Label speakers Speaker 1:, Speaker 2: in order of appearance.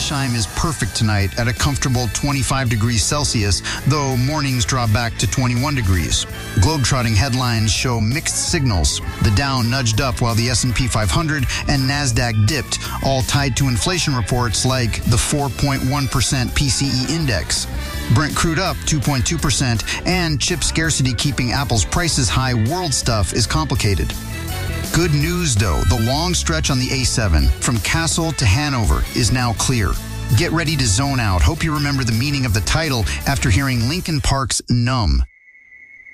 Speaker 1: Hildesheim is perfect tonight at a comfortable 25 degrees Celsius, though mornings drop back to 21 degrees. Globetrotting headlines show mixed signals. The Dow nudged up while the S&P 500 and NASDAQ dipped, all tied to inflation reports like the 4.1% PCE index. Brent crude up 2.2%, and chip scarcity keeping Apple's prices high world stuff is complicated. Good news, though. The long stretch on the A7 from Kassel to Hanover is now clear. Get ready to zone out. Hope you remember the meaning of the title after hearing Linkin Park's Numb.